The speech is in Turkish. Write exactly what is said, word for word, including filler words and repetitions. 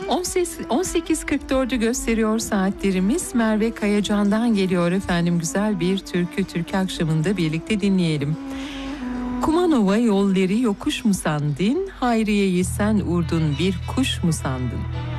on sekiz kırk dördü gösteriyor saatlerimiz. Merve Kayacan'dan geliyor efendim, güzel bir türkü. Türkü akşamında birlikte dinleyelim. Kumanova yolları yokuş mu sandın? Hayriye'yi sen urdun bir kuş mu sandın?